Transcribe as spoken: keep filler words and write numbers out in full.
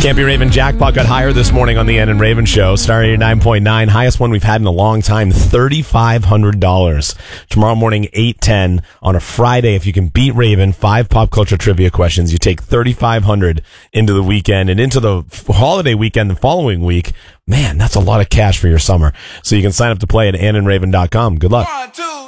Can't Be Raven jackpot got higher this morning on the Ann and Raven Show. Star eighty-nine point nine, highest one we've had in a long time, three thousand five hundred dollars. Tomorrow morning, eight ten on a Friday. If you can beat Raven, five pop culture trivia questions, you take three thousand five hundred dollars into the weekend and into the holiday weekend the following week. Man, that's a lot of cash for your summer. So you can sign up to play at ann and raven dot com. Good luck. One, two.